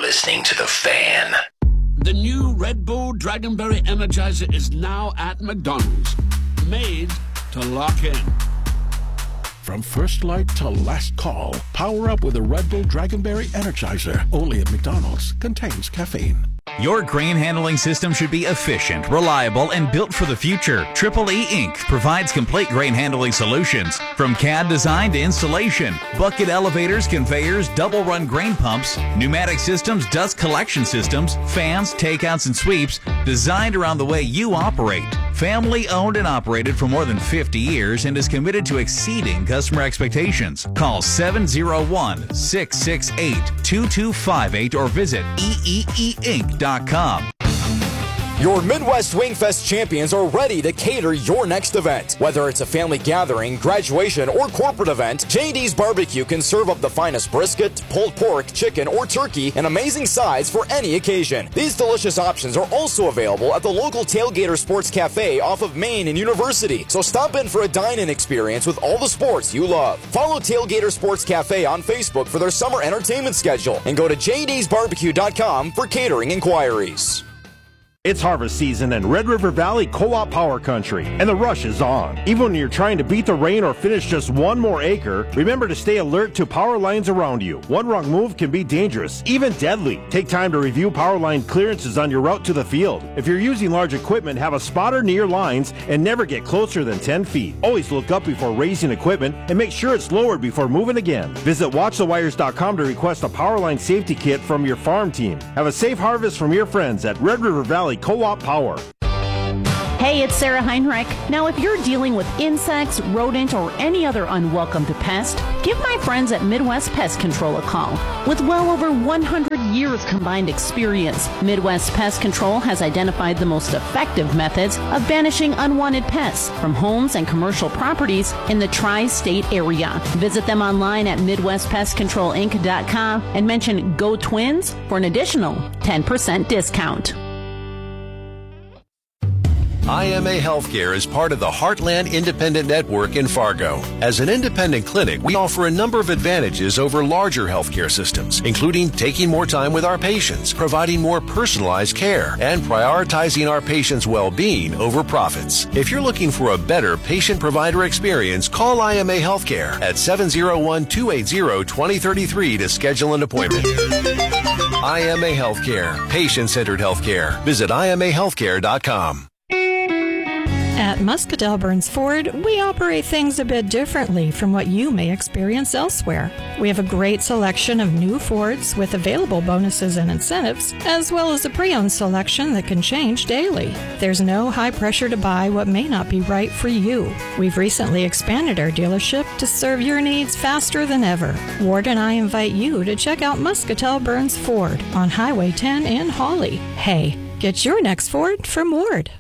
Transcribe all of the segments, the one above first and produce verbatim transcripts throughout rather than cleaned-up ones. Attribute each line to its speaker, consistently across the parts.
Speaker 1: listening to The Fan.
Speaker 2: The new Red Bull Dragonberry Energizer is now at McDonald's. Made to lock in.
Speaker 3: From first light to last call, power up with a Red Bull Dragonberry Energizer. Only at McDonald's. Contains caffeine.
Speaker 4: Your grain handling system should be efficient, reliable, and built for the future. Triple E Incorporated provides complete grain handling solutions. From C A D design to installation, bucket elevators, conveyors, double-run grain pumps, pneumatic systems, dust collection systems, fans, takeouts, and sweeps, designed around the way you operate. Family owned and operated for more than fifty years and is committed to exceeding customer expectations. Call seven oh one, six six eight, two two five eight or visit E E E Inc dot com.
Speaker 5: Your Midwest Wingfest champions are ready to cater your next event. Whether it's a family gathering, graduation, or corporate event, J D's Barbecue can serve up the finest brisket, pulled pork, chicken, or turkey, and amazing sides for any occasion. These delicious options are also available at the local Tailgater Sports Cafe off of Main and University. So stop in for a dine-in experience with all the sports you love. Follow Tailgater Sports Cafe on Facebook for their summer entertainment schedule, and go to j d's barbecue dot com for catering inquiries.
Speaker 6: It's harvest season in Red River Valley Co-op Power Country, and the rush is on. Even when you're trying to beat the rain or finish just one more acre, remember to stay alert to power lines around you. One wrong move can be dangerous, even deadly. Take time to review power line clearances on your route to the field. If you're using large equipment, have a spotter near lines and never get closer than ten feet. Always look up before raising equipment and make sure it's lowered before moving again. Visit watch the wires dot com to request a power line safety kit from your farm team. Have a safe harvest from your friends at Red River Valley Co-op Power.
Speaker 7: Hey, it's Sarah Heinrich. Now, if you're dealing with insects, rodent, or any other unwelcomed pest, give my friends at Midwest Pest Control a call. With well over one hundred years combined experience, Midwest Pest Control has identified the most effective methods of banishing unwanted pests from homes and commercial properties in the tri-state area. Visit them online at midwest pest control inc dot com and mention Go Twins for an additional ten percent discount.
Speaker 8: I M A Healthcare is part of the Heartland Independent Network in Fargo. As an independent clinic, we offer a number of advantages over larger healthcare systems, including taking more time with our patients, providing more personalized care, and prioritizing our patients' well-being over profits. If you're looking for a better patient-provider experience, call I M A Healthcare at seven oh one, two eight zero, two oh three three to schedule an appointment. I M A Healthcare, patient-centered healthcare. Visit I M A healthcare dot com.
Speaker 9: At Muscatell Burns Ford, we operate things a bit differently from what you may experience elsewhere. We have a great selection of new Fords with available bonuses and incentives, as well as a pre-owned selection that can change daily. There's no high pressure to buy what may not be right for you. We've recently expanded our dealership to serve your needs faster than ever. Ward and I invite you to check out Muscatell Burns Ford on Highway ten in Hawley. Hey, get your next Ford from Ward.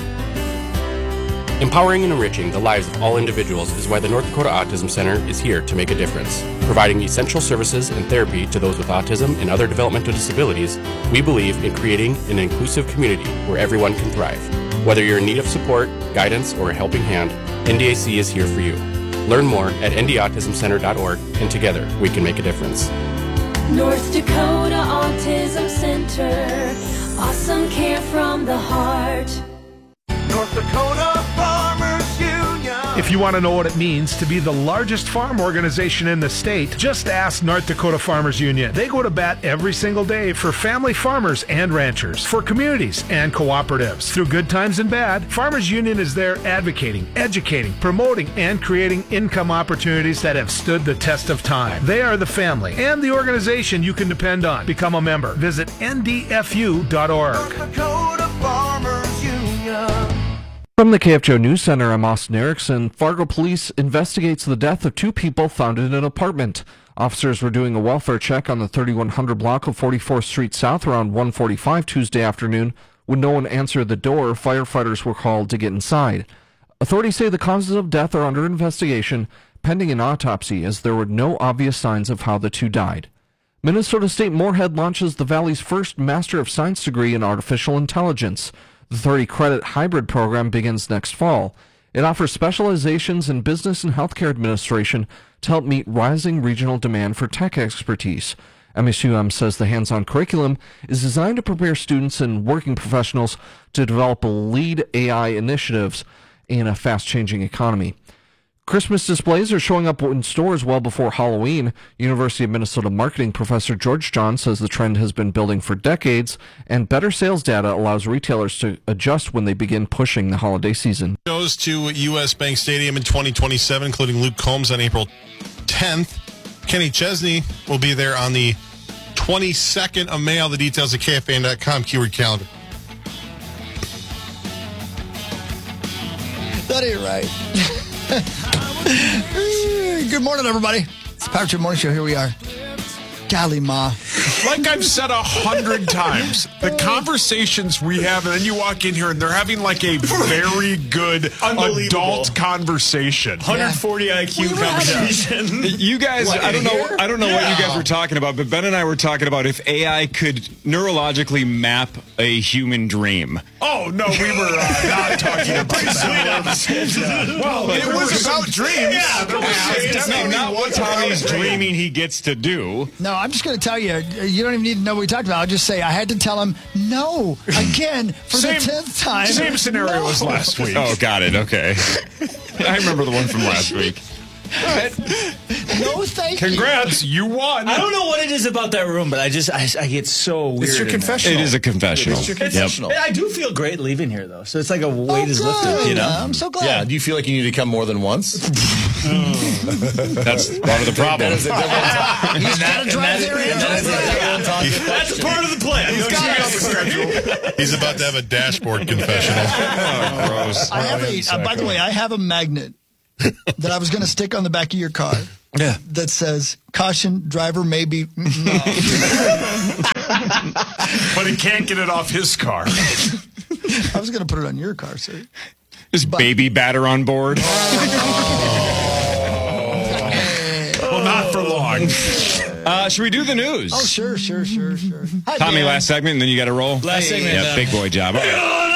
Speaker 10: Empowering and enriching the lives of all individuals is why the North Dakota Autism Center is here to make a difference. Providing essential services and therapy to those with autism and other developmental disabilities, we believe in creating an inclusive community where everyone can thrive. Whether you're in need of support, guidance, or a helping hand, N D A C is here for you. Learn more at n d autism center dot org, and together we can make a difference.
Speaker 11: North Dakota Autism Center, awesome care from the heart.
Speaker 12: North Dakota Farmers Union.
Speaker 13: If you want to know what it means to be the largest farm organization in the state, just ask North Dakota Farmers Union. They go to bat every single day for family farmers and ranchers, for communities and cooperatives. Through good times and bad, Farmers Union is there advocating, educating, promoting, and creating income opportunities that have stood the test of time. They are the family and the organization you can depend on. Become a member. Visit N D F U dot org.
Speaker 12: North Dakota Farmers Union.
Speaker 14: From the K F J O News Center, I'm Austin Erickson. Fargo Police investigates the death of two people found in an apartment. Officers were doing a welfare check on the thirty-one hundred block of forty-fourth Street South around one forty-five Tuesday afternoon. When no one answered the door, firefighters were called to get inside. Authorities say the causes of death are under investigation, pending an autopsy, as there were no obvious signs of how the two died. Minnesota State Moorhead launches the Valley's first Master of Science degree in Artificial Intelligence. The thirty credit hybrid program begins next fall. It offers specializations in business and healthcare administration to help meet rising regional demand for tech expertise. M S U M says the hands-on curriculum is designed to prepare students and working professionals to develop lead A I initiatives in a fast-changing economy. Christmas displays are showing up in stores well before Halloween. University of Minnesota marketing professor George John says the trend has been building for decades, and better sales data allows retailers to adjust when they begin pushing the holiday season.
Speaker 1: Goes to U S Bank Stadium in twenty twenty-seven, including Luke Combs on April tenth. Kenny Chesney will be there on the twenty-second of May. All the details at K F A N dot com, keyword calendar.
Speaker 15: That ain't right. Good morning, everybody. It's the Power Trip Morning Show. Here we are. Golly, Ma.
Speaker 16: Like I've said a hundred times, the conversations we have, and then you walk in here and they're having like a very good adult conversation.
Speaker 17: one hundred forty yeah. I Q we conversation.
Speaker 18: You guys, what, I don't know, here? I don't know yeah. what you guys were talking about, but Ben and I were talking about if A I could neurologically map a human dream.
Speaker 16: Oh no, we were uh, not talking about that. Well, it was about dreams. Yeah,
Speaker 18: but definitely not what Tommy's dreaming he gets to do.
Speaker 15: No, I'm just going to tell you, you don't even need to know what we talked about. I'll just say I had to tell him no again for
Speaker 16: same,
Speaker 15: the tenth time.
Speaker 16: Same scenario
Speaker 15: no.
Speaker 16: as last week.
Speaker 18: Oh, got it. Okay. I remember the one from last week.
Speaker 15: No, thank
Speaker 16: Congrats, you. you won.
Speaker 17: I don't know what it is about that room, but I just I, I get so weird.
Speaker 16: It's your confessional.
Speaker 18: It is a confessional.
Speaker 17: It's your confessional. Yep. I do feel great leaving here, though. So it's like a weight
Speaker 15: oh,
Speaker 17: is
Speaker 15: good.
Speaker 17: lifted. You know,
Speaker 15: I'm so glad.
Speaker 19: Yeah. Do you feel like you need to come more than once?
Speaker 18: That's part of the problem.
Speaker 15: He's got to drive there in.
Speaker 17: That's part of the plan.
Speaker 1: He's, He's about to have a dashboard confessional.
Speaker 18: Oh, gross.
Speaker 15: I have a. Uh, by the way, I have a magnet that I was going to stick on the back of your car.
Speaker 18: Yeah.
Speaker 15: That says, caution, driver may be... No.
Speaker 16: But he can't get it off his car.
Speaker 15: I was going to put it on your car, sir.
Speaker 18: Is but, baby batter on board?
Speaker 16: Oh. Well, not for long.
Speaker 18: Uh, should we do the news?
Speaker 15: Oh, sure, sure, sure, sure.
Speaker 18: Hi, Tommy, Dan. Last segment, and then you got to roll?
Speaker 17: Last hey, segment.
Speaker 18: Yeah, uh, big boy job. All right.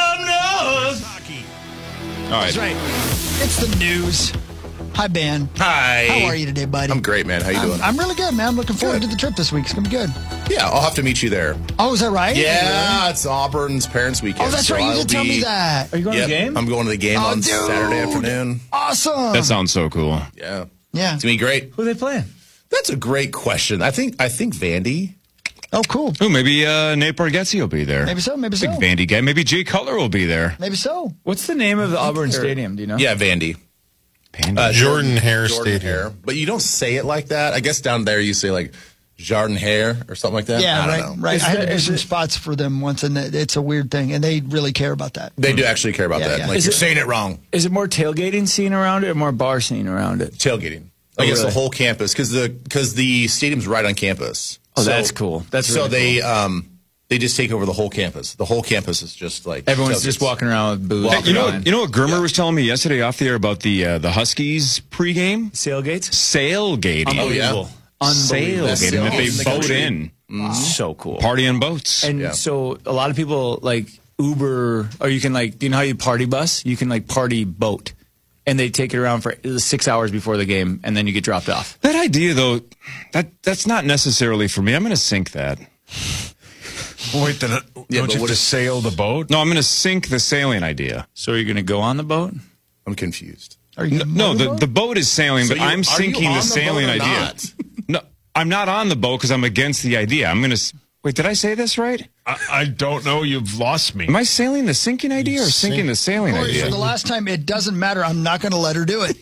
Speaker 18: All right.
Speaker 15: That's right. It's the news. Hi, Ben.
Speaker 19: Hi.
Speaker 15: How are you today, buddy?
Speaker 19: I'm great, man. How you
Speaker 15: I'm,
Speaker 19: doing?
Speaker 15: I'm really good, man. I'm looking forward good. to the trip this week. It's going to be good.
Speaker 19: Yeah, I'll have to meet you there.
Speaker 15: Oh, is that right?
Speaker 19: Yeah, really? It's Auburn's Parents Weekend.
Speaker 15: Oh, that's
Speaker 19: so
Speaker 15: right. You
Speaker 19: I'll
Speaker 15: did tell
Speaker 19: be,
Speaker 15: me that.
Speaker 17: Are you going
Speaker 19: yep,
Speaker 17: to the game?
Speaker 19: I'm going to the game
Speaker 15: oh,
Speaker 19: on
Speaker 15: dude.
Speaker 19: Saturday afternoon.
Speaker 15: Awesome.
Speaker 18: That sounds so cool.
Speaker 19: Yeah.
Speaker 15: Yeah.
Speaker 19: It's going to be great.
Speaker 17: Who are they playing?
Speaker 19: That's a great question. I think I think Vandy.
Speaker 15: Oh, cool.
Speaker 18: Oh, maybe uh, Nate Bargatze will be there.
Speaker 15: Maybe so, maybe so.
Speaker 18: Big Vandy guy. Maybe Jay Cutler will be there.
Speaker 15: Maybe so.
Speaker 17: What's the name of the Auburn Stadium? Do you know?
Speaker 19: Yeah, Vandy.
Speaker 1: Uh, Jordan Hare
Speaker 19: Jordan
Speaker 1: Stadium.
Speaker 19: Hare. But you don't say it like that. I guess down there you say like Jordan Hare or something like that.
Speaker 15: Yeah,
Speaker 19: I
Speaker 15: right.
Speaker 19: don't know.
Speaker 15: Right.
Speaker 17: Is
Speaker 15: I had
Speaker 17: that,
Speaker 15: to do some
Speaker 17: it,
Speaker 15: spots for them once, and it's a weird thing, and they really care about that.
Speaker 19: They do actually care about
Speaker 15: yeah,
Speaker 19: that.
Speaker 15: Yeah.
Speaker 19: Like
Speaker 17: is
Speaker 19: you're
Speaker 17: it,
Speaker 19: saying it wrong.
Speaker 17: Is it more tailgating scene around it, or more bar scene around it?
Speaker 19: Tailgating.
Speaker 17: Oh,
Speaker 19: I guess
Speaker 17: really?
Speaker 19: the whole campus because the because the stadium's right on campus.
Speaker 17: Oh,
Speaker 19: so,
Speaker 17: that's cool. That's
Speaker 19: so
Speaker 17: really
Speaker 19: they
Speaker 17: cool.
Speaker 19: um they just take over the whole campus. The whole campus is just like
Speaker 17: everyone's just walking around with booze.
Speaker 18: Hey, you know, you know what Germer yeah. was telling me yesterday off the air about the uh, the Huskies pregame
Speaker 17: sailgates,
Speaker 18: sailgating.
Speaker 19: Oh yeah,
Speaker 18: sailgating that they boat in.
Speaker 17: Wow. So cool.
Speaker 18: Party on boats.
Speaker 17: And
Speaker 19: yeah.
Speaker 17: so a lot of people like Uber, or you can like, do you know how you party bus? You can like party boat. And they take it around for six hours before the game, and then you get dropped off.
Speaker 18: That idea, though, that that's not necessarily for me. I'm going to sink that.
Speaker 16: Wait, then
Speaker 19: yeah,
Speaker 16: don't you have to sail the boat?
Speaker 18: No, I'm going to sink the sailing idea.
Speaker 17: So are you going to go on the boat?
Speaker 19: I'm confused.
Speaker 15: Are you
Speaker 18: no, no the, the boat is sailing,
Speaker 19: so
Speaker 18: but
Speaker 19: you,
Speaker 18: I'm sinking the, the sailing idea.
Speaker 19: Not?
Speaker 18: No, I'm not on the boat because I'm against the idea. I'm going to... Wait, did I say this right?
Speaker 16: I, I don't know. You've lost me.
Speaker 18: Am I sailing the sinking idea or
Speaker 16: Sink.
Speaker 18: sinking the sailing
Speaker 15: Corey,
Speaker 18: idea?
Speaker 15: For the last time, it doesn't matter. I'm not going to let her do it.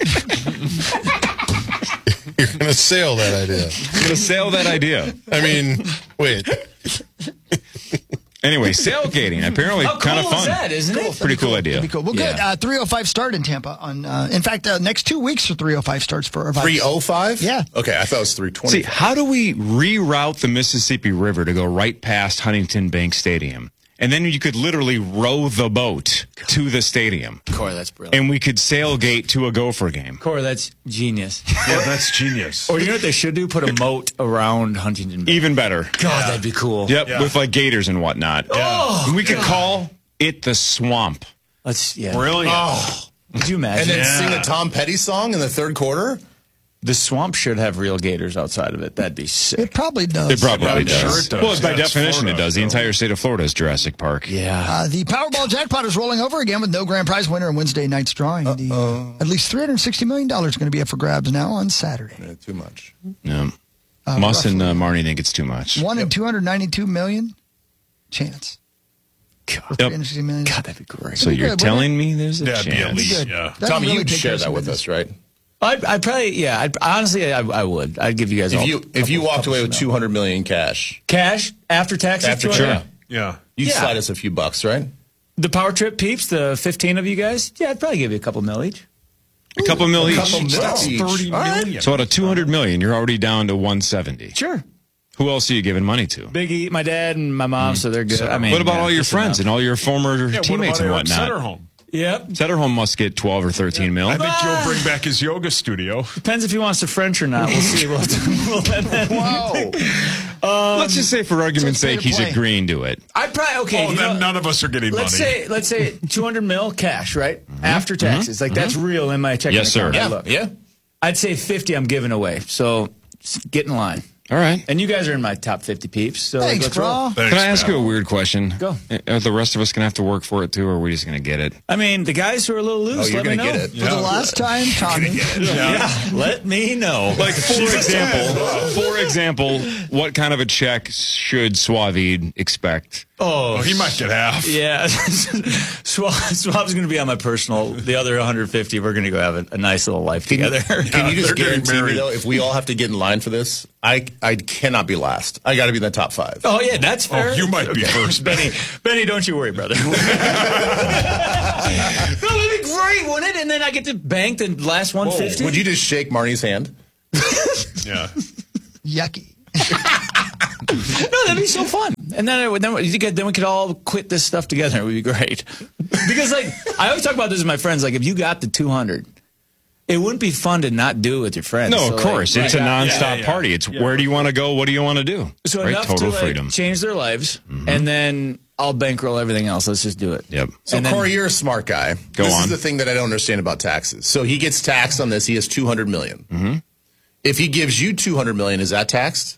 Speaker 1: You're going to sail that idea.
Speaker 18: I'm going to sail that idea.
Speaker 1: I mean, wait.
Speaker 18: Anyway, sailgating, apparently
Speaker 17: How
Speaker 18: kind of
Speaker 17: cool
Speaker 18: fun.
Speaker 17: is that, isn't it?
Speaker 18: Pretty cool,
Speaker 15: cool
Speaker 18: idea.
Speaker 15: That'd be cool. Well, good.
Speaker 18: Yeah.
Speaker 15: Uh, three oh five start in Tampa. On, uh, in fact, uh, next two weeks for three oh five starts for our
Speaker 19: three oh five?
Speaker 15: Yeah.
Speaker 19: Okay, I thought it was three twenty.
Speaker 18: See, how do we reroute the Mississippi River to go right past Huntington Bank Stadium? And then you could literally row the boat to the stadium.
Speaker 17: Corey, that's brilliant.
Speaker 18: And we could sailgate to a Gopher game.
Speaker 17: Corey, that's genius.
Speaker 16: Yeah, that's genius.
Speaker 17: Or you know what they should do? Put a moat around Huntington Bank.
Speaker 18: Even better.
Speaker 17: God, yeah. that'd be cool.
Speaker 18: Yep,
Speaker 16: yeah.
Speaker 18: with like gators and whatnot.
Speaker 17: Yeah. Oh,
Speaker 18: and we could
Speaker 17: God.
Speaker 18: call it the Swamp.
Speaker 17: Let's, yeah.
Speaker 16: Brilliant.
Speaker 17: Oh. Could you imagine?
Speaker 19: And then
Speaker 16: Yeah.
Speaker 19: sing a Tom Petty song in the third quarter?
Speaker 17: The swamp should have real gators outside of it. That'd be sick.
Speaker 15: It probably does.
Speaker 18: It probably
Speaker 16: I'm
Speaker 18: does.
Speaker 16: sure it does.
Speaker 18: Well, by
Speaker 16: Yeah, it's
Speaker 18: definition,
Speaker 16: Florida,
Speaker 18: it does. The
Speaker 16: so.
Speaker 18: entire state of Florida is Jurassic Park.
Speaker 17: Yeah.
Speaker 15: Uh, the Powerball jackpot is rolling over again with no grand prize winner in Wednesday night's drawing. The, at least three hundred sixty million dollars is going to be up for grabs now on Saturday.
Speaker 19: Yeah, too much.
Speaker 18: No.
Speaker 15: Uh,
Speaker 18: Muss and uh, Marnie think it's too much.
Speaker 15: One in two hundred ninety-two million chance.
Speaker 17: God,
Speaker 15: three hundred sixty million.
Speaker 17: God, that'd be great.
Speaker 18: So you're
Speaker 15: good,
Speaker 18: telling me there's a
Speaker 16: Yeah, it'd be at
Speaker 18: chance?
Speaker 16: least,
Speaker 15: Good.
Speaker 16: yeah.
Speaker 15: That'd
Speaker 19: Tommy,
Speaker 15: really
Speaker 19: you'd
Speaker 15: take
Speaker 19: share
Speaker 15: care of
Speaker 19: that
Speaker 15: some
Speaker 19: with
Speaker 15: business.
Speaker 19: us, right?
Speaker 17: I'd, I'd probably, yeah. I'd, honestly, I, I would. I'd give you guys all
Speaker 19: If you if you walked away with two hundred million cash,
Speaker 17: cash after taxes.
Speaker 19: after
Speaker 17: two hundred?
Speaker 19: sure,
Speaker 16: Yeah.
Speaker 19: you'd
Speaker 17: Yeah.
Speaker 19: slide us a few bucks, right?
Speaker 17: The Power Trip peeps, the fifteen of you guys, yeah, I'd probably give you a couple mil each.
Speaker 18: A couple mil each.
Speaker 19: couple mil
Speaker 16: That's
Speaker 19: each.
Speaker 16: thirty million.
Speaker 18: So out of two hundred million, you're already down to one seventy.
Speaker 17: Sure.
Speaker 18: Who else are you giving money to?
Speaker 17: Biggie, my dad, and my mom, so they're good. I mean,
Speaker 18: what about
Speaker 17: yeah,
Speaker 18: all your
Speaker 17: just
Speaker 18: friends
Speaker 17: enough.
Speaker 18: and all your former
Speaker 16: Yeah,
Speaker 18: teammates
Speaker 16: what
Speaker 18: and
Speaker 16: about Eric
Speaker 18: whatnot?
Speaker 16: Setterholm?
Speaker 17: Yep.
Speaker 18: Setterholm must get twelve or thirteen mil.
Speaker 16: I think he'll bring back his yoga studio.
Speaker 17: Depends if he wants to French or not. We'll see. We'll, we'll, and then,
Speaker 19: Whoa!
Speaker 17: um,
Speaker 18: Let's just say, for argument's
Speaker 15: so it's
Speaker 18: sake,
Speaker 15: pay to
Speaker 18: he's
Speaker 15: play.
Speaker 18: agreeing to it.
Speaker 17: I probably okay.
Speaker 16: Oh,
Speaker 17: you
Speaker 16: then
Speaker 17: know,
Speaker 16: none of us are getting
Speaker 17: let's
Speaker 16: money.
Speaker 17: say let's say two hundred mil cash, right? After taxes, like that's real in my checking
Speaker 18: Yes, sir.
Speaker 17: account.
Speaker 19: Yeah,
Speaker 17: Look,
Speaker 19: yeah.
Speaker 17: I'd say fifty. I'm giving away. So s- get in line.
Speaker 18: All right.
Speaker 17: And you guys are in my top fifty peeps. So
Speaker 15: Thanks,
Speaker 17: let's roll.
Speaker 15: bro.
Speaker 16: Thanks,
Speaker 18: Can I ask
Speaker 16: man.
Speaker 18: you a weird question?
Speaker 17: Go.
Speaker 18: Are the rest of us going to have to work for it too, or are we just going to get it?
Speaker 17: I mean, the guys who are a little loose,
Speaker 19: Oh, you're
Speaker 17: let me
Speaker 19: gonna
Speaker 17: know.
Speaker 19: get it.
Speaker 15: For the last time, Tommy.
Speaker 17: Yeah. Let me know.
Speaker 18: Like, for example, for example, what kind of a check should Suavid expect?
Speaker 17: Oh,
Speaker 16: Oh, he might get half.
Speaker 17: Yeah, Swab, Swab's going to be on my personal. The other one hundred fifty, we're going to go have a, a nice little life
Speaker 19: Can you,
Speaker 17: together.
Speaker 19: can you just
Speaker 16: they're getting
Speaker 19: guarantee me
Speaker 16: married.
Speaker 19: though, if we all have to get in line for this, I I cannot be last. I got to be in the top five.
Speaker 17: Oh yeah, that's fair.
Speaker 16: Oh, you might be first,
Speaker 17: Benny. Benny, don't you worry, brother. No, that'd be great, wouldn't it? And then I get to bank the last one fifty.
Speaker 19: Would you just shake Marnie's hand?
Speaker 16: Yeah.
Speaker 15: Yucky.
Speaker 17: No, that'd be so fun. And then, I- then, we could, then we could all quit this stuff together. It would be great. Because, like, I always talk about this with my friends. Like, if you got the two hundred, it wouldn't be fun to not do it with your friends.
Speaker 18: No,
Speaker 17: So,
Speaker 18: of course.
Speaker 17: like,
Speaker 18: It's a
Speaker 17: right.
Speaker 18: nonstop
Speaker 16: Yeah, yeah.
Speaker 18: party. It's where do you want to go? What do you want to do?
Speaker 17: So
Speaker 18: right?
Speaker 17: enough
Speaker 18: Total
Speaker 17: to, like,
Speaker 18: freedom.
Speaker 17: change their lives, and then I'll bankroll everything else. Let's just do it.
Speaker 18: Yep.
Speaker 19: So,
Speaker 17: And then-
Speaker 19: Corey, you're a smart guy.
Speaker 18: Go
Speaker 19: this
Speaker 18: on.
Speaker 19: is the thing that I don't understand about taxes. So he gets taxed on this. He has two hundred million.
Speaker 18: Mm-hmm.
Speaker 19: If he gives you two hundred million, is that taxed?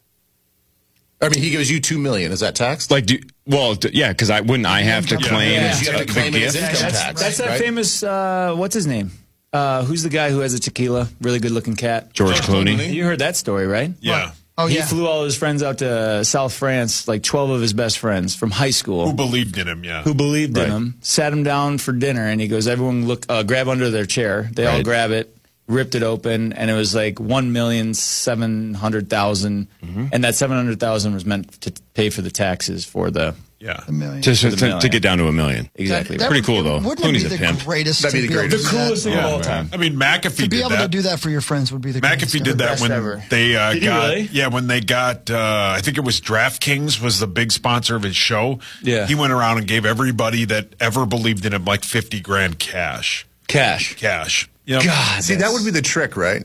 Speaker 19: I mean, he gives you two million. Is that taxed?
Speaker 18: Like, do, well, d- yeah, because I wouldn't I have to
Speaker 15: Yeah.
Speaker 18: claim
Speaker 17: Yeah.
Speaker 19: You have to
Speaker 18: the
Speaker 19: claim it as
Speaker 18: gift?
Speaker 19: income
Speaker 17: That's,
Speaker 19: tax.
Speaker 17: that's that
Speaker 19: right?
Speaker 17: famous, uh, what's his name? Uh, who's the guy who has a tequila? Really good looking cat.
Speaker 18: George Clooney.
Speaker 17: You heard that story, right?
Speaker 16: Yeah.
Speaker 15: Oh,
Speaker 17: he
Speaker 15: yeah.
Speaker 17: flew all his friends out to South France, like twelve of his best friends from high school.
Speaker 16: Who believed in him, yeah.
Speaker 17: who believed
Speaker 18: Right.
Speaker 17: in him, sat him down for dinner, and he goes, everyone look, uh, grab under their chair. They all
Speaker 18: Right.
Speaker 17: grab it, ripped it open, and it was like one million seven hundred thousand,
Speaker 18: Mm-hmm.
Speaker 17: and that seven hundred thousand was meant to pay for the taxes for the
Speaker 16: Yeah.
Speaker 15: A million.
Speaker 18: Just
Speaker 17: For
Speaker 18: to,
Speaker 17: the
Speaker 18: to,
Speaker 17: million.
Speaker 18: get down to a million.
Speaker 17: exactly.
Speaker 15: That
Speaker 18: Pretty
Speaker 15: would-
Speaker 18: cool, though.
Speaker 15: Wouldn't
Speaker 18: Clooney's
Speaker 15: it
Speaker 18: a
Speaker 15: be the
Speaker 18: pimp.
Speaker 15: greatest?
Speaker 19: That'd be
Speaker 15: to
Speaker 19: the
Speaker 15: able to
Speaker 19: greatest.
Speaker 15: do
Speaker 17: The
Speaker 15: that?
Speaker 17: coolest thing
Speaker 16: Yeah.
Speaker 17: of all time.
Speaker 16: I mean, McAfee
Speaker 15: To be
Speaker 16: did
Speaker 15: able
Speaker 16: that.
Speaker 15: to do that for your friends would be the greatest
Speaker 16: McAfee did that
Speaker 17: Best
Speaker 16: when
Speaker 17: ever.
Speaker 16: they uh,
Speaker 17: Did he
Speaker 16: got
Speaker 17: really?
Speaker 16: yeah when they got uh, I think it was DraftKings was the big sponsor of his show.
Speaker 17: Yeah.
Speaker 16: he went around and gave everybody that ever believed in him like fifty grand cash.
Speaker 17: Cash.
Speaker 16: Cash. Yep.
Speaker 17: God,
Speaker 19: See, that would be the trick, right?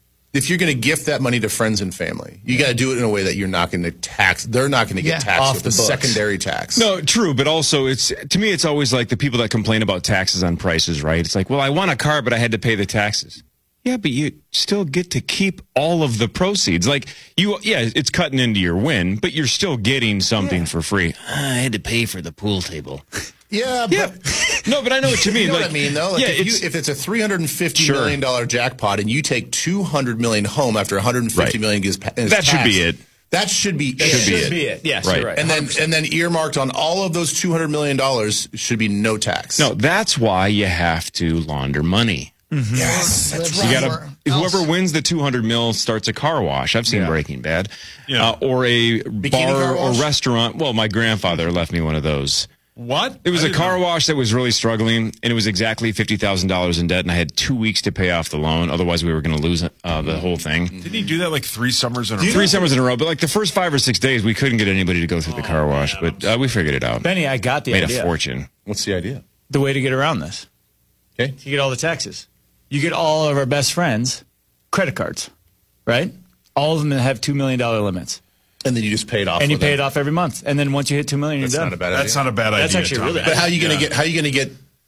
Speaker 19: If you're going to gift that money to friends and family, you got to do it in a way that you're not going to tax. They're not going to get
Speaker 15: Yeah.
Speaker 19: taxed
Speaker 17: Off
Speaker 19: with
Speaker 17: the
Speaker 19: a
Speaker 17: books.
Speaker 19: secondary tax.
Speaker 18: No, true, but also it's to me it's always like the people that complain about taxes on prices, right? It's like, well, I want a car, but I had to pay the taxes. Yeah, but you still get to keep all of the proceeds. Like you, yeah, it's cutting into your win, but you're still getting something for free. I had to pay for the pool table.
Speaker 19: Yeah,
Speaker 18: Yeah,
Speaker 19: but
Speaker 18: no, but I know what you mean.
Speaker 19: you know
Speaker 18: like,
Speaker 19: what I mean, though. Like
Speaker 18: yeah,
Speaker 19: if,
Speaker 18: it's,
Speaker 19: you, if it's a three hundred fifty
Speaker 18: Sure.
Speaker 19: million dollar jackpot and you take two hundred million home after one hundred fifty
Speaker 18: Right.
Speaker 19: million gets pa- is
Speaker 18: That should be
Speaker 19: taxed,
Speaker 18: it.
Speaker 19: That should be
Speaker 17: That
Speaker 19: it.
Speaker 17: should,
Speaker 18: be it.
Speaker 17: be it. Yes,
Speaker 18: Right.
Speaker 17: you're right.
Speaker 19: And then and then earmarked on all of those two hundred million dollars should be no tax.
Speaker 18: no, that's why you have to launder money.
Speaker 19: Yes, that's
Speaker 18: You
Speaker 19: right.
Speaker 18: gotta. Whoever wins the two hundred mil starts a car wash. I've seen
Speaker 16: Yeah.
Speaker 18: Breaking Bad,
Speaker 16: Yeah.
Speaker 18: uh, or a
Speaker 19: car
Speaker 18: bar or
Speaker 19: wash?
Speaker 18: restaurant. Well, my grandfather left me one of those.
Speaker 16: What?
Speaker 18: It was
Speaker 16: I
Speaker 18: a
Speaker 16: didn't
Speaker 18: car
Speaker 16: know.
Speaker 18: wash that was really struggling, and it was exactly fifty thousand dollars in debt, and I had two weeks to pay off the loan. Otherwise, we were going to lose uh, the whole thing.
Speaker 16: Didn't he do that like three summers in a row?
Speaker 18: Three summers in a row, but like the first five or six days, we couldn't get anybody to go through the car wash, but uh, we figured it out.
Speaker 17: Benny, I got the
Speaker 18: Made
Speaker 17: idea.
Speaker 18: a fortune.
Speaker 19: What's the idea?
Speaker 17: The way to get around this.
Speaker 19: Okay.
Speaker 17: You get all the taxes. You get all of our best friends credit cards, right? All of them have two million dollars limits.
Speaker 19: And then you just pay it off.
Speaker 17: And you
Speaker 19: with
Speaker 17: pay
Speaker 19: them.
Speaker 17: it off every month. And then once you hit two million dollars,
Speaker 19: That's
Speaker 17: you're
Speaker 19: not
Speaker 17: done.
Speaker 19: a bad idea.
Speaker 16: That's not a bad idea.
Speaker 17: That's actually
Speaker 16: Tommy.
Speaker 17: really-
Speaker 19: But how are you going to
Speaker 16: Yeah.
Speaker 19: get? How are you going to get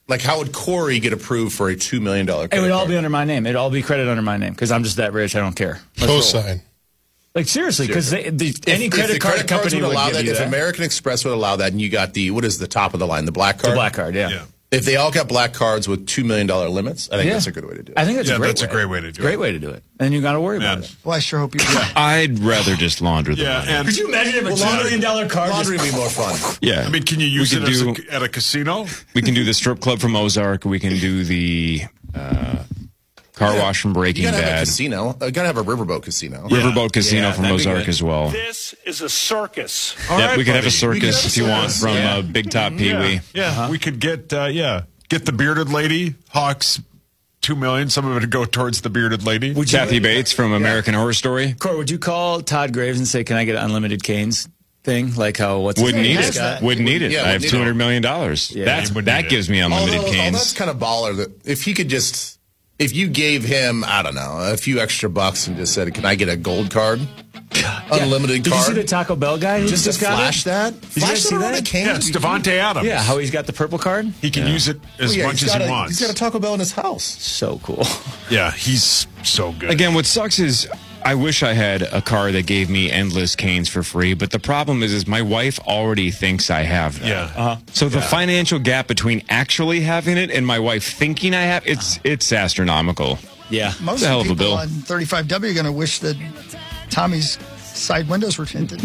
Speaker 19: Like, how would Corey get approved for a two million dollars
Speaker 17: It
Speaker 19: credit
Speaker 17: would all
Speaker 19: card?
Speaker 17: be under my name. It'd all be credit under my name because I'm just that rich. I don't care. Let's roll.
Speaker 1: Cosign.
Speaker 17: Like, seriously, because the, any
Speaker 19: If-
Speaker 17: credit
Speaker 19: if the
Speaker 17: card
Speaker 19: credit cards
Speaker 17: company
Speaker 19: would
Speaker 17: would
Speaker 19: allow
Speaker 17: give
Speaker 19: that,
Speaker 17: you
Speaker 19: if
Speaker 17: that.
Speaker 19: American Express would allow that, and you got the, what is the top of the line, the black card?
Speaker 17: The black card, yeah.
Speaker 19: If they all got black cards with two million dollars limits, I think
Speaker 17: Yeah.
Speaker 19: that's a good way to do it.
Speaker 17: I think that's
Speaker 16: Yeah,
Speaker 17: a great
Speaker 16: that's a
Speaker 17: way.
Speaker 16: great way to do
Speaker 17: Great
Speaker 16: it.
Speaker 17: way to do it. And you got to worry about it.
Speaker 15: Well, I sure hope you do.
Speaker 18: I'd rather just launder the
Speaker 16: Yeah,
Speaker 18: money.
Speaker 16: and
Speaker 17: Could you imagine if a two million dollar card
Speaker 19: Laundry would
Speaker 17: just...
Speaker 19: be more fun.
Speaker 18: Yeah.
Speaker 16: I mean, can you use
Speaker 18: we
Speaker 16: it
Speaker 18: could
Speaker 16: as
Speaker 18: do,
Speaker 16: a, at a casino?
Speaker 18: We can do the strip club from Ozark. We can do the uh, car
Speaker 19: Yeah.
Speaker 18: wash from Breaking
Speaker 19: You gotta have a
Speaker 18: Bad.
Speaker 19: casino. You gotta have a riverboat casino.
Speaker 18: Riverboat Casino
Speaker 17: Yeah,
Speaker 18: from
Speaker 17: that'd be
Speaker 18: Ozark
Speaker 17: good.
Speaker 18: as well.
Speaker 20: This is a circus.
Speaker 16: All
Speaker 18: Yep,
Speaker 16: right,
Speaker 18: we could have a
Speaker 16: buddy.
Speaker 18: circus
Speaker 19: We could have a
Speaker 18: if you want
Speaker 19: circus.
Speaker 18: from
Speaker 17: Yeah.
Speaker 18: uh, Big Top Pee
Speaker 16: Yeah,
Speaker 18: Wee.
Speaker 16: yeah. we could get uh, yeah get the bearded lady Hawks two million. Some of it would go towards the bearded lady.
Speaker 17: Would you-
Speaker 18: Kathy Bates from American Horror Story.
Speaker 17: Corey, would you call Todd Graves and say, can I get an unlimited canes thing? Like how, what's his
Speaker 18: Wouldn't
Speaker 17: name?
Speaker 18: need
Speaker 17: Has
Speaker 18: it.
Speaker 17: that?
Speaker 18: Wouldn't need it.
Speaker 19: Yeah,
Speaker 18: I have
Speaker 19: wouldn't need
Speaker 18: two hundred million dollars.
Speaker 17: Yeah,
Speaker 18: That's
Speaker 16: he wouldn't
Speaker 18: that
Speaker 16: need
Speaker 18: gives me unlimited
Speaker 19: Although, oh,
Speaker 18: canes.
Speaker 19: that's kind of baller. That if he could just, if you gave him, I don't know, a few extra bucks and just said, "Can I get a gold card, unlimited
Speaker 17: Did
Speaker 19: card?"
Speaker 17: you see the Taco Bell guy? Who
Speaker 19: just
Speaker 17: just
Speaker 19: to
Speaker 17: got
Speaker 19: flash
Speaker 17: it?
Speaker 19: that.
Speaker 17: Did you
Speaker 19: Flash
Speaker 17: guys
Speaker 19: it
Speaker 17: see
Speaker 19: on
Speaker 17: that?
Speaker 19: a can.
Speaker 16: Yeah, it's Devontae Adams.
Speaker 17: Yeah, how he's got the purple card.
Speaker 16: He can use it as
Speaker 19: Oh, yeah,
Speaker 16: much
Speaker 19: he's
Speaker 16: as
Speaker 19: got
Speaker 16: he
Speaker 19: a-
Speaker 16: wants.
Speaker 19: He's got a Taco Bell in his house.
Speaker 17: So cool.
Speaker 16: Yeah, he's so good.
Speaker 18: Again, what sucks is I wish I had a car that gave me endless canes for free, but the problem is, is my wife already thinks I have that.
Speaker 16: Yeah.
Speaker 17: Uh-huh.
Speaker 18: So the financial gap between actually having it and my wife thinking I have it's it's astronomical.
Speaker 17: Yeah.
Speaker 15: Most
Speaker 18: It's a hell
Speaker 15: of
Speaker 18: of
Speaker 15: the
Speaker 18: a
Speaker 15: people
Speaker 18: bill.
Speaker 15: on thirty-five W are going to wish that Tommy's side windows were tinted.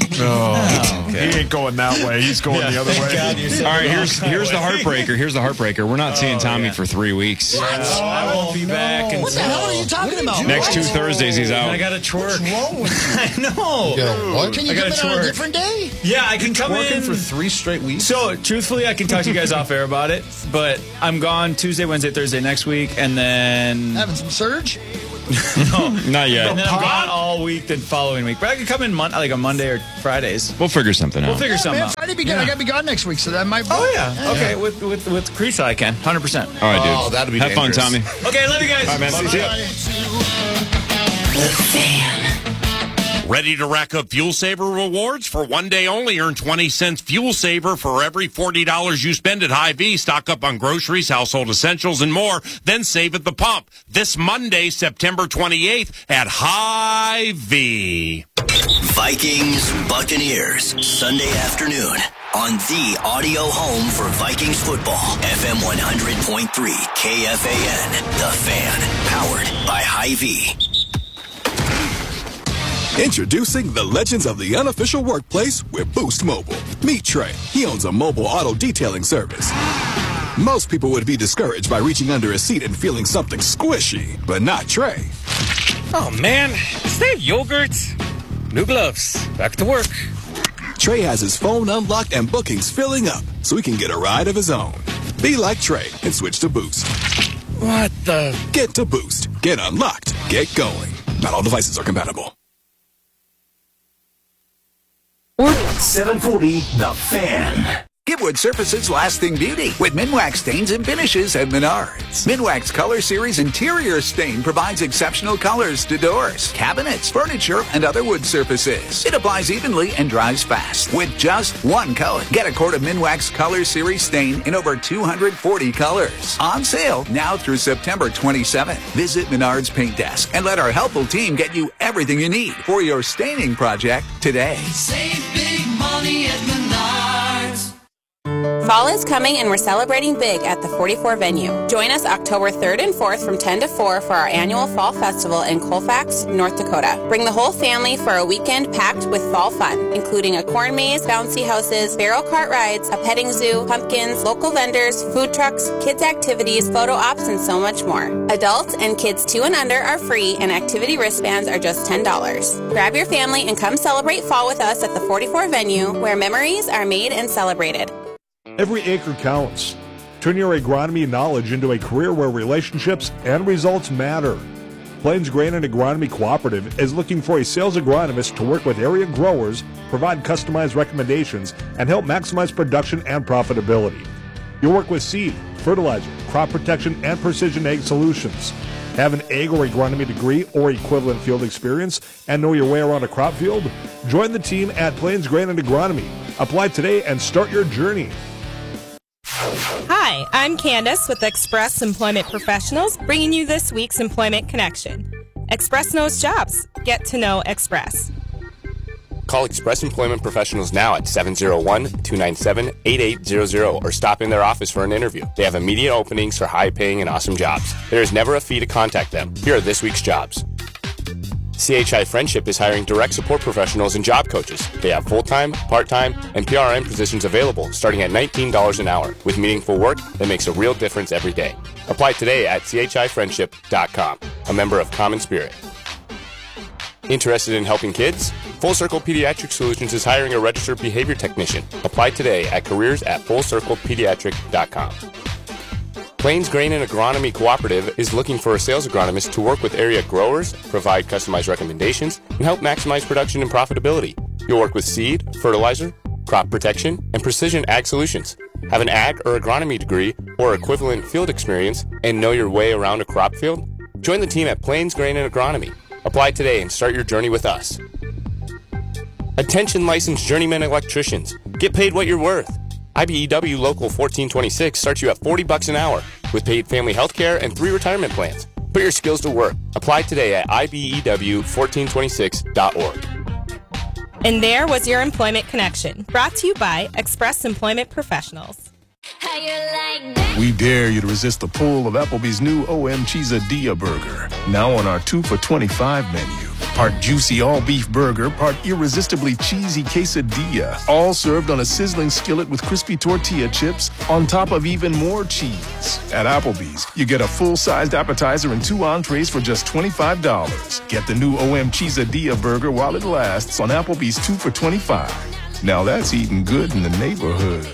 Speaker 16: Oh, he ain't going that way. He's going the other way.
Speaker 18: All right, here's here's the heartbreaker. Here's the heartbreaker. We're not seeing Tommy
Speaker 17: yeah.
Speaker 18: for three weeks.
Speaker 17: I won't be back.
Speaker 15: What the hell are you talking about?
Speaker 18: Next two Thursdays he's out.
Speaker 17: I got to twerk.
Speaker 15: What's wrong with you?
Speaker 17: I know.
Speaker 1: Yeah, what?
Speaker 15: Can you
Speaker 17: I
Speaker 15: come
Speaker 17: gotta
Speaker 15: in on a
Speaker 17: twerk.
Speaker 15: different day?
Speaker 17: Yeah, I can come
Speaker 19: Working
Speaker 17: in
Speaker 19: for three straight weeks.
Speaker 17: So, truthfully, I can talk to you guys off air about it, but I'm gone Tuesday, Wednesday, Thursday next week, and then
Speaker 15: Having some surge?
Speaker 18: Not yet.
Speaker 17: and then I'm gone all week the following week. But I can come in mon- like on Monday or Fridays.
Speaker 18: We'll figure something
Speaker 17: We'll
Speaker 18: out.
Speaker 17: figure something
Speaker 15: Man,
Speaker 17: out.
Speaker 15: Friday be good. I got to be gone next week, so that might.
Speaker 17: Oh yeah. Okay. With with with Creesa, I can. Hundred percent.
Speaker 18: All right, dude.
Speaker 19: Oh, that'd be
Speaker 18: Have fun,
Speaker 19: dangerous.
Speaker 18: Tommy.
Speaker 17: Okay. Love you guys.
Speaker 18: All right, man. See ya.
Speaker 11: The Fan.
Speaker 20: Ready to rack up Fuel Saver rewards? For one day only, earn twenty cents Fuel Saver for every forty dollars you spend at Hy-Vee. Stock up on groceries, household essentials, and more. Then save at the pump. This Monday, September twenty-eighth at Hy-Vee.
Speaker 21: Vikings Buccaneers, Sunday afternoon on the audio home for Vikings football. F M one hundred point three K F A N, The Fan, powered by Hy-Vee.
Speaker 22: Introducing the legends of the unofficial workplace with Boost Mobile. Meet Trey. He owns a mobile auto detailing service. Most people would be discouraged by reaching under a seat and feeling something squishy, but not Trey.
Speaker 23: Oh man, is that yogurt? New gloves. Back to work.
Speaker 22: Trey has his phone unlocked and bookings filling up so he can get a ride of his own. Be like Trey and switch to Boost.
Speaker 23: What the?
Speaker 22: Get to Boost. Get unlocked. Get going. Not all devices are compatible.
Speaker 24: seven forty The Fan. Give wood surfaces lasting beauty with Minwax stains and finishes at Menards. Minwax Color Series Interior Stain provides exceptional colors to doors, cabinets, furniture, and other wood surfaces. It applies evenly and dries fast with just one coat. Get a quart of Minwax Color Series Stain in over two hundred forty colors. On sale now through September twenty-seventh. Visit Menards Paint Desk and let our helpful team get you everything you need for your staining project today.
Speaker 12: Save big money at Menards.
Speaker 25: Fall is coming and we're celebrating big at the forty-four venue. Join us October third and fourth from ten to four for our annual Fall Festival in Colfax, North Dakota. Bring the whole family for a weekend packed with fall fun, including a corn maze, bouncy houses, barrel cart rides, a petting zoo, pumpkins, local vendors, food trucks, kids activities, photo ops, and so much more. Adults and kids two and under are free and activity wristbands are just ten dollars. Grab your family and come celebrate fall with us at the forty-four venue where memories are made and celebrated.
Speaker 13: Every acre counts. Turn your agronomy knowledge into a career where relationships and results matter. Plains Grain and Agronomy Cooperative is looking for a sales agronomist to work with area growers, provide customized recommendations, and help maximize production and profitability. You'll work with seed, fertilizer, crop protection, and precision ag solutions. Have an ag or agronomy degree or equivalent field experience and know your way around a crop field? Join the team at Plains Grain and Agronomy. Apply today and start your journey.
Speaker 26: Hi,
Speaker 2: Hi, I'm Candace with Express Employment Professionals, bringing you this week's Employment Connection. Express knows jobs. Get to know Express.
Speaker 10: Call Express Employment Professionals now at seven oh one, two nine seven, eight eight zero zero or stop in their office for an interview. They have immediate openings for high-paying and awesome jobs. There is never a fee to contact them. Here are this week's jobs. C H I Friendship is hiring direct support professionals and job coaches. They have full-time, part-time, and P R N positions available starting at nineteen dollars an hour with meaningful work that makes a real difference every day. Apply today at c h i friendship dot com, a member of Common Spirit. Interested in helping kids? Full Circle Pediatric Solutions is hiring a registered behavior technician. Apply today at careers at full circle pediatric dot com. Plains Grain and Agronomy Cooperative is looking for a sales agronomist to work with area growers, provide customized recommendations, and help maximize production and profitability. You'll work with seed, fertilizer, crop protection, and precision ag solutions. Have an ag or agronomy degree or equivalent field experience and know your way around a crop field? Join the team at Plains Grain and Agronomy. Apply today and start your journey with us. Attention licensed journeyman electricians. Get paid what you're worth. I B E W Local fourteen twenty-six starts you at forty bucks an hour with paid family health care and three retirement plans. Put your skills to work. Apply today at I B E W fourteen twenty-six dot org.
Speaker 2: And there was your Employment Connection, brought to you by Express Employment Professionals.
Speaker 3: We dare you to resist the pull of Applebee's new O M Cheesadilla burger, now on our two for twenty-five menu. Part juicy all-beef burger, part irresistibly cheesy quesadilla, all served on a sizzling skillet with crispy tortilla chips on top of even more cheese. At Applebee's, you get a full-sized appetizer and two entrees for just twenty-five dollars. Get the new O M Cheesadilla burger while it lasts on Applebee's two for twenty-five. Now that's eating good in the neighborhood.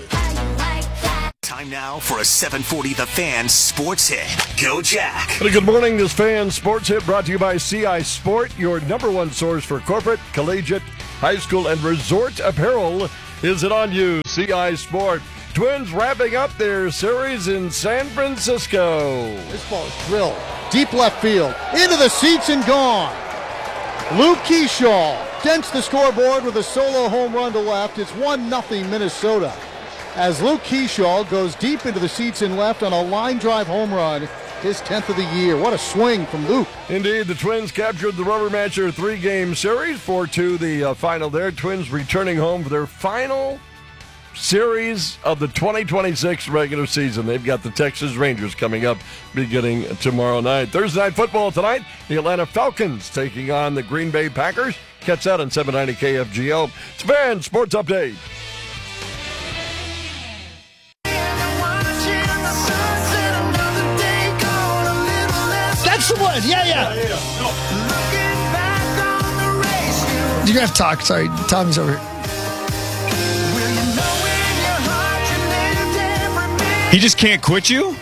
Speaker 21: Time now for a seven forty The Fan Sports Hit. Go, Jack.
Speaker 4: Hey, good morning. This Fan Sports Hit brought to you by C I Sport, your number one source for corporate, collegiate, high school, and resort apparel. Is it on you? C I Sport. Twins wrapping up their series in San Francisco.
Speaker 5: This ball is drilled. Deep left field. Into the seats and gone. Luke Keyshaw dents the scoreboard with a solo home run to left. It's one nothing Minnesota, as Luke Keyshaw goes deep into the seats and left on a line drive home run, his tenth of the year. What a swing from Luke.
Speaker 4: Indeed, the Twins captured the rubber matcher three-game series, four two the uh, final there. Twins returning home for their final series of the twenty twenty-six regular season. They've got the Texas Rangers coming up beginning tomorrow night. Thursday night football tonight, the Atlanta Falcons taking on the Green Bay Packers. Catch that on seven ninety K F G O. It's Fan Sports Update.
Speaker 15: That's the one. Yeah, yeah.
Speaker 4: yeah, yeah. No.
Speaker 15: You're going to have to talk. Sorry, Tommy's over here.
Speaker 18: He just can't quit you?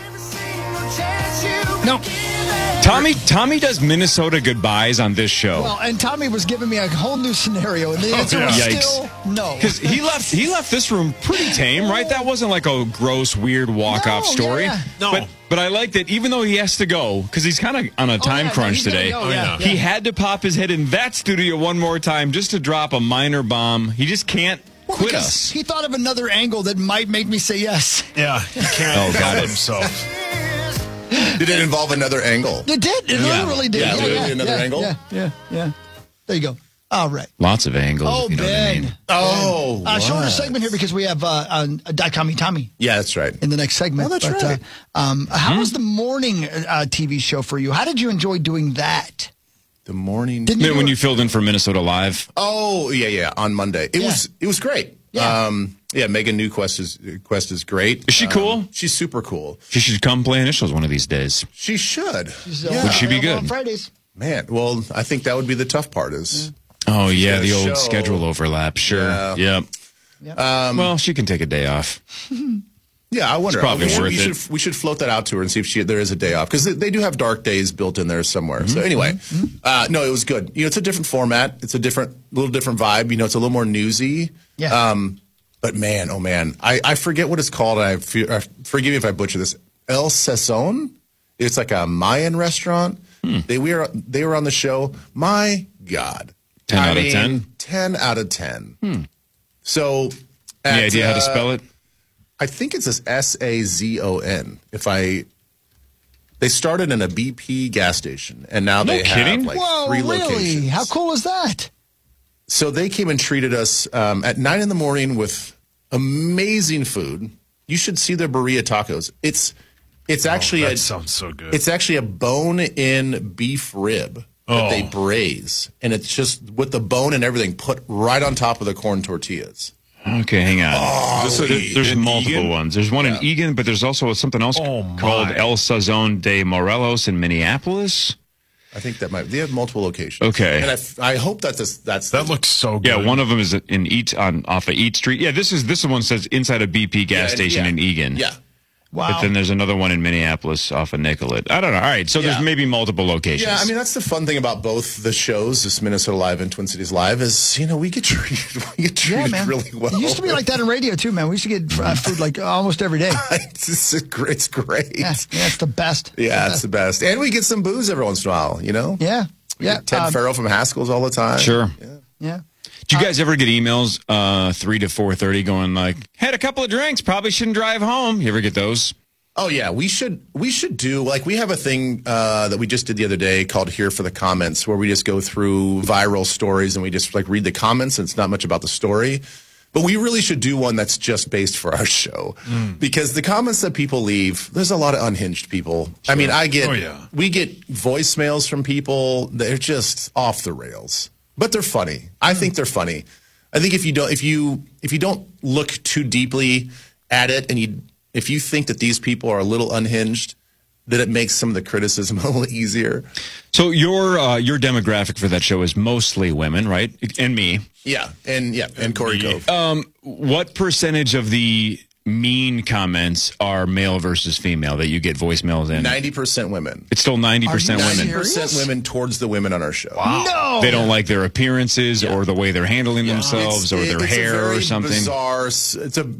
Speaker 15: No.
Speaker 18: Tommy Tommy does Minnesota goodbyes on this show.
Speaker 15: Well, and Tommy was giving me a whole new scenario, and the answer
Speaker 18: Oh, yeah.
Speaker 15: was
Speaker 18: Yikes.
Speaker 15: still no.
Speaker 18: Because he left he left this room pretty tame, right? That wasn't like a gross, weird walk-off
Speaker 15: No,
Speaker 18: story.
Speaker 15: yeah.
Speaker 16: No.
Speaker 18: But, but I like that even though he has to go, because he's kind of on a time
Speaker 15: yeah,
Speaker 18: crunch
Speaker 15: he's gotta
Speaker 18: today,
Speaker 15: go, yeah,
Speaker 18: he
Speaker 15: yeah.
Speaker 18: had to pop his head in that studio one more time just to drop a minor bomb. He just can't
Speaker 15: Well,
Speaker 18: quit
Speaker 15: because
Speaker 18: us.
Speaker 15: he thought of another angle that might make me say yes.
Speaker 16: Yeah, he can't
Speaker 18: Oh, got
Speaker 16: help
Speaker 18: it.
Speaker 16: himself.
Speaker 19: Did it involve another angle?
Speaker 15: It did. It
Speaker 19: Yeah.
Speaker 15: literally did.
Speaker 19: Yeah,
Speaker 15: Yeah,
Speaker 19: did it
Speaker 15: yeah,
Speaker 19: do another
Speaker 15: yeah,
Speaker 19: angle?
Speaker 15: Yeah, yeah, yeah. There you go. All right.
Speaker 18: Lots of angles,
Speaker 15: Oh,
Speaker 18: if you know
Speaker 15: Ben.
Speaker 18: what I mean.
Speaker 19: Oh,
Speaker 15: Uh, shorter
Speaker 19: what?
Speaker 15: segment here because we have uh, uh, Daikami Tommy
Speaker 19: Yeah, that's right.
Speaker 15: in the next segment.
Speaker 19: Oh, that's
Speaker 15: But,
Speaker 19: right.
Speaker 15: Uh, um, how was the morning uh, T V show for you? How did you enjoy doing that?
Speaker 19: The morning.
Speaker 15: Didn't you
Speaker 18: When
Speaker 15: do
Speaker 18: you
Speaker 15: it-
Speaker 18: filled in for Minnesota Live.
Speaker 19: Oh, yeah, yeah. On Monday, it
Speaker 15: Yeah.
Speaker 19: was it was great.
Speaker 15: Yeah.
Speaker 19: Um, yeah. Megan Newquist is Quest is great.
Speaker 18: Is she
Speaker 19: Um,
Speaker 18: cool?
Speaker 19: She's super cool.
Speaker 18: She should come play initials one of these days.
Speaker 19: She should.
Speaker 15: She's, uh,
Speaker 19: Yeah.
Speaker 18: Would she be
Speaker 15: available
Speaker 18: good?
Speaker 15: On Fridays.
Speaker 19: Man, well, I think that would be the tough part. Is
Speaker 18: Oh, yeah,
Speaker 19: Yeah,
Speaker 18: the old
Speaker 19: show.
Speaker 18: schedule overlap. Sure.
Speaker 19: Yeah.
Speaker 18: Yep.
Speaker 19: um,
Speaker 18: Well, she can take a day off.
Speaker 19: yeah, I wonder.
Speaker 18: It's probably
Speaker 19: we should,
Speaker 18: worth
Speaker 19: we
Speaker 18: it.
Speaker 19: Should, we should float that out to her and see if she there is a day off because they, they do have dark days built in there somewhere.
Speaker 18: Mm-hmm.
Speaker 19: So anyway, uh, no, it was good. You know, it's a different format. It's a different, little different vibe. You know, it's a little more newsy.
Speaker 15: Yeah.
Speaker 19: Um, but man, oh man, I, I forget what it's called. I feel, uh, forgive me if I butcher this. El Sazon. It's like a Mayan restaurant.
Speaker 18: Hmm.
Speaker 19: They were they were on the show. My God,
Speaker 18: ten
Speaker 19: I
Speaker 18: out of
Speaker 19: mean,
Speaker 18: ten?
Speaker 19: Ten out of ten.
Speaker 18: Hmm.
Speaker 19: So,
Speaker 18: Any
Speaker 19: at,
Speaker 18: idea how to
Speaker 19: uh,
Speaker 18: spell it?
Speaker 19: I think it's this S A Z O N. If I, they started in a B P gas station, and now
Speaker 15: No
Speaker 19: they
Speaker 15: kidding?
Speaker 19: have like
Speaker 15: Whoa,
Speaker 19: three
Speaker 15: really?
Speaker 19: locations.
Speaker 15: How cool is that?
Speaker 19: So they came and treated us um, at nine in the morning with amazing food. You should see their burrito tacos. It's it's actually
Speaker 16: that
Speaker 19: a,
Speaker 16: sounds so good.
Speaker 19: It's actually a bone-in beef rib that
Speaker 16: Oh.
Speaker 19: they braise, and it's just with the bone and everything put right on top of the corn tortillas.
Speaker 18: Okay, hang on.
Speaker 19: Oh,
Speaker 18: There- there's
Speaker 19: in
Speaker 18: multiple
Speaker 19: Egan?
Speaker 18: ones. There's one in Egan, but there's also something else
Speaker 16: Oh,
Speaker 18: called
Speaker 16: my.
Speaker 18: El Sazon de Morelos in Minneapolis.
Speaker 19: I think that might. They have multiple locations.
Speaker 18: Okay.
Speaker 19: and I, I hope that this, that's
Speaker 16: That looks so good.
Speaker 18: Yeah, one of them is in Eat on off of Eat Street. Yeah, this is this one says inside a B P gas
Speaker 19: Yeah, and-
Speaker 18: station
Speaker 19: yeah.
Speaker 18: in Egan.
Speaker 19: Yeah.
Speaker 15: Wow.
Speaker 18: But then there's another one in Minneapolis off of Nicollet. I don't know. All right, so
Speaker 19: Yeah.
Speaker 18: there's maybe multiple locations.
Speaker 19: Yeah, I mean that's the fun thing about both the shows, this Minnesota Live and Twin Cities Live, is you know we get treated we get
Speaker 15: Yeah,
Speaker 19: treated
Speaker 15: man.
Speaker 19: really well.
Speaker 15: It used to be like that in radio, too, man. We used to get uh, food like almost every day.
Speaker 19: it's, it's great. It's great.
Speaker 15: Yeah, yeah, it's the best.
Speaker 19: Yeah, it's the best, and we get some booze every once in a while. You know.
Speaker 15: Yeah.
Speaker 19: We
Speaker 15: Yeah.
Speaker 19: get Ted
Speaker 15: um,
Speaker 19: Farrell from Haskell's all the time.
Speaker 18: Sure.
Speaker 15: Yeah.
Speaker 18: Do you guys ever get emails uh, three to four thirty going like, "Had a couple of drinks, probably shouldn't drive home"? You ever get those?
Speaker 19: Oh yeah, we should we should do like we have a thing uh, that we just did the other day called Here for the Comments, where we just go through viral stories and we just like read the comments. And it's not much about the story, but we really should do one that's just based for our show because the comments that people leave, there's a lot of unhinged people. I mean, I get
Speaker 16: Oh, yeah.
Speaker 19: we get voicemails from people. They're just off the rails, but they're funny. I think they're funny. I think if you don't if you if you don't look too deeply at it and you if you think that these people are a little unhinged, then it makes some of the criticism a little easier.
Speaker 18: So your uh, your demographic for that show is mostly women, right? And me.
Speaker 19: Yeah, and yeah, and Corey Cove.
Speaker 18: Um, what percentage of the mean comments are male versus female that you get voicemails in?
Speaker 19: Ninety percent women.
Speaker 18: It's still ninety percent women.
Speaker 19: Ninety percent women towards the women on our show.
Speaker 18: Wow.
Speaker 15: No.
Speaker 18: They don't like their appearances or the way they're handling
Speaker 19: Yeah.
Speaker 18: themselves
Speaker 19: It's-
Speaker 18: or their
Speaker 19: it's a
Speaker 18: hair
Speaker 19: very
Speaker 18: or something.
Speaker 19: Bizarre. It's a